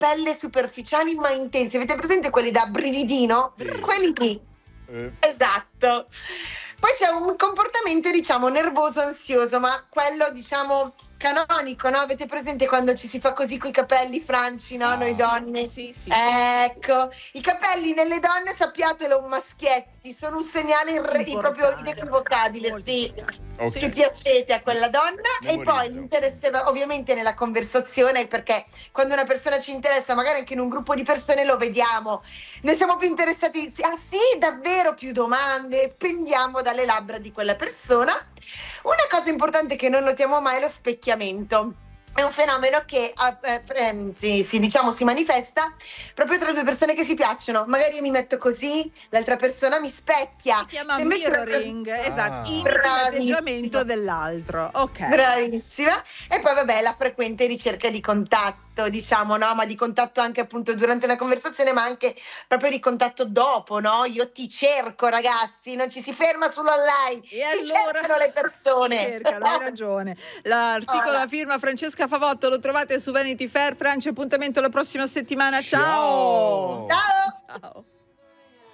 pelle superficiali ma intensi. Avete presente quelli da brividino? Sì. Quelli lì. Esatto. Poi c'è un comportamento, diciamo, nervoso, ansioso, ma quello, diciamo, canonico, no? Avete presente quando ci si fa così coi capelli franci, no? Noi donne? Sì. Ecco, i capelli nelle donne, sappiatelo, maschietti, sono un segnale proprio Importante. inequivocabile, Molto sì. importante. Ok. Che piacete a quella donna. E poi Memorizzo. l'interesse ovviamente nella conversazione, perché quando una persona ci interessa, magari anche in un gruppo di persone lo vediamo, noi siamo più interessati, ah sì, davvero, più domande, pendiamo dalle labbra di quella persona. Una cosa importante che non notiamo mai è lo specchiamento. È un fenomeno che si manifesta proprio tra due persone che si piacciono. Magari io mi metto così, l'altra persona mi specchia. Si chiama Se invece mirroring, esatto, imiti Bravissima. l'atteggiamento dell'altro. Ok. Bravissima. E poi vabbè, la frequente ricerca di contatto, diciamo, no? Ma di contatto anche appunto durante una conversazione, ma anche proprio di contatto dopo, no? Io ti cerco, ragazzi, non ci si ferma sull'online, E si allora cercano le persone. cercano, hai ragione. L'articolo a firma Francesca Favotto lo trovate su Vanity Fair. Franci, appuntamento la prossima settimana. Ciao. Ciao. Ciao. Ciao.